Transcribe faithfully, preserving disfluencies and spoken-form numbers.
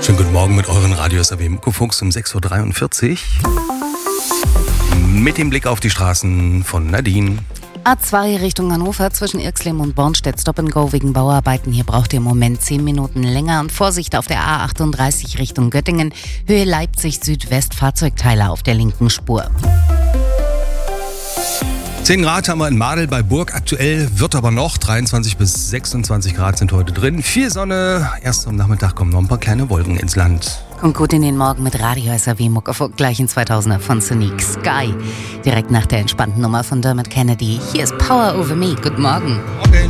Schönen guten Morgen mit euren Radios A W Muckefuchs um sechs Uhr dreiundvierzig. Mit dem Blick auf die Straßen von Nadine. A zwei Richtung Hannover zwischen Irxleben und Bornstedt Stop and Go wegen Bauarbeiten. Hier braucht ihr im Moment zehn Minuten länger. Und Vorsicht auf der A achtunddreißig Richtung Göttingen. Höhe Leipzig Südwest, Fahrzeugteile auf der linken Spur. zehn Grad haben wir in Madel bei Burg. Aktuell wird aber noch dreiundzwanzig bis sechsundzwanzig Grad sind heute drin. Viel Sonne. Erst am Nachmittag kommen noch ein paar kleine Wolken ins Land. Kommt gut in den Morgen mit Radio S A W Muckefuchs, gleich in zweitausender von Sonic Sky. Direkt nach der entspannten Nummer von Dermot Kennedy. Hier ist Power Over Me. Guten Morgen. Okay.